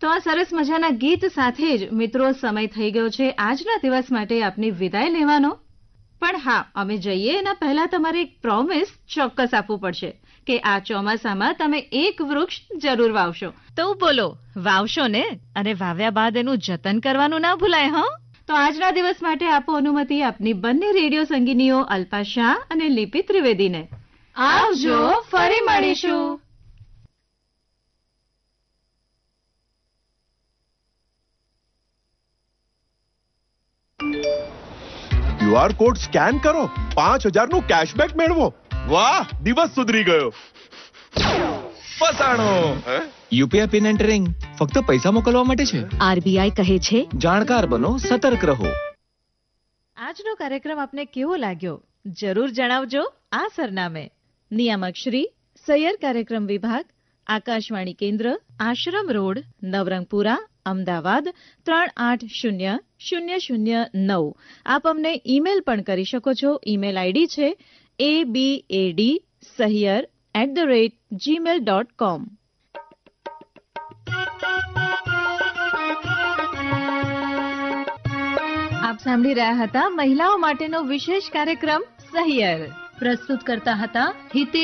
તો આ સરસ મજાના ગીત સાથે જ મિત્રો સમય થઈ ગયો છે આજના દિવસ માટે આપની વિદાય લેવાનો. પણ હા, અમે જઈએ એના પહેલા તમારે એક પ્રોમિસ ચોક્કસ આપવું પડશે કે આ ચોમાસામાં તમે એક વૃક્ષ જરૂર વાવશો. તો બોલો, વાવશો ને? અને વાવ્યા બાદ એનું જતન કરવાનું ના ભૂલાય. હા, તો આજના દિવસ માટે આપો અનુમતિ આપની બંને રેડિયો સંગીનીઓ અલ્પા શાહ અને લિપિ ત્રિવેદીને. આવજો, ફરી મળીશું. QR કોડ સ્કેન કરો, 5000 નું કેશબેક મેળવો. વાહ, દિવસ સુધરી ગયો. ફસાણો. યુપીઆઈ પિન એન્ટરિંગ ફક્ત પૈસા મોકલવા માટે છે. આરબીઆઈ કહે છે, જાણકાર બનો, સતર્ક રહો. આજનો કાર્યક્રમ આપને કેવો લાગ્યો જરૂર જણાવજો આ સરનામે. નિયામક શ્રી સૈયર કાર્યક્રમ વિભાગ, આકાશવાણી કેન્દ્ર, આશ્રમ રોડ, નવરંગપુરા, અમદાવાદ 380009. આપ અમને ઈમેલ પણ કરી શકો છો. ઈમેલ આઈડી છે abad@gmail.com. આપ સાંભળી રહ્યા હતા મહિલાઓ માટેનો વિશેષ કાર્યક્રમ સહિયર. પ્રસ્તુત કરતા હતા હિતેશ